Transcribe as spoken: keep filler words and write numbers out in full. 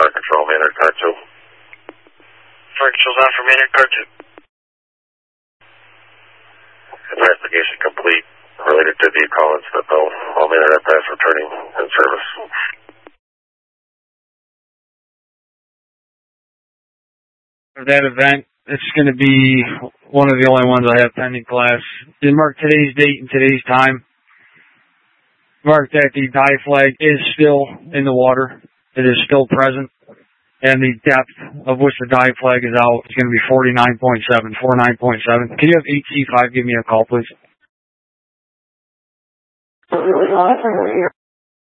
Fire Control, Maynard, car two. Fire Control's on for Maynard, car two. Investigation complete. Related to the call incident, though. All Maynard aircraft returning in service. For that event, it's going to be one of the only ones I have pending, class. They mark today's date and today's time. Mark that the dive flag is still in the water. It is still present. And the depth of which the dive flag is out is going to be forty-nine point seven, forty-nine point seven. Can you have eight C five give me a call, please?